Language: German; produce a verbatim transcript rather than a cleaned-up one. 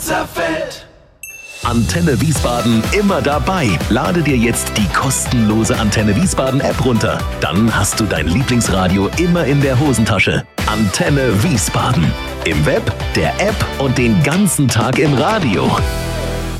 Schwarzerfeld. Antenne Wiesbaden immer dabei. Lade dir jetzt die kostenlose Antenne Wiesbaden App runter. Dann hast du dein Lieblingsradio immer in der Hosentasche. Antenne Wiesbaden. Im Web, der App und den ganzen Tag im Radio.